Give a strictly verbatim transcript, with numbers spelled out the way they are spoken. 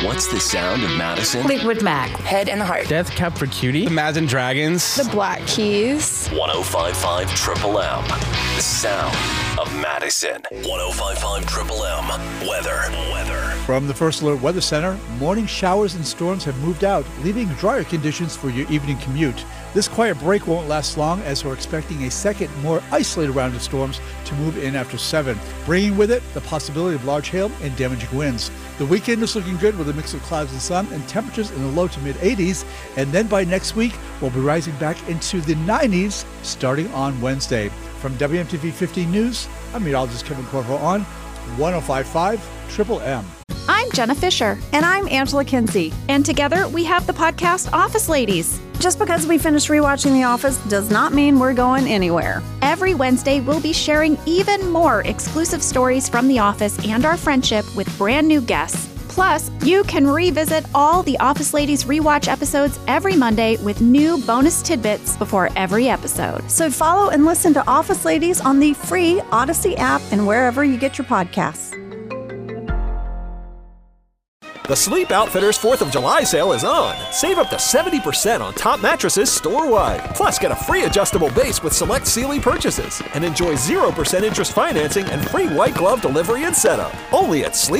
What's the sound of Madison? Fleetwood Mac. Head and Heart. Death Cab for Cutie. Imagine Dragons. The Black Keys. one oh five point five Triple M. The sound of Madison. one oh five point five Triple M. Weather. Weather. From the First Alert Weather Center, morning showers and storms have moved out, leaving drier conditions for your evening commute. This quiet break won't last long, as we're expecting a second, more isolated round of storms to move in after seven, bringing with it the possibility of large hail and damaging winds. The weekend is looking good with a mix of clouds and sun and temperatures in the low to mid eighties, and then by next week, we'll be rising back into the nineties starting on Wednesday. From W M T V fifteen News, I'm meteorologist Kevin Corvo on one oh five point five Triple M. I'm Jenna Fisher. And I'm Angela Kinsey. And together we have the podcast Office Ladies. Just because we finished rewatching The Office does not mean we're going anywhere. Every Wednesday, we'll be sharing even more exclusive stories from The Office and our friendship with brand new guests. Plus, you can revisit all the Office Ladies rewatch episodes every Monday with new bonus tidbits before every episode. So follow and listen to Office Ladies on the free Odyssey app and wherever you get your podcasts. The Sleep Outfitters fourth of July sale is on. Save up to seventy percent on top mattresses store-wide. Plus, get a free adjustable base with select Sealy purchases. And enjoy zero percent interest financing and free white glove delivery and setup. Only at Sleep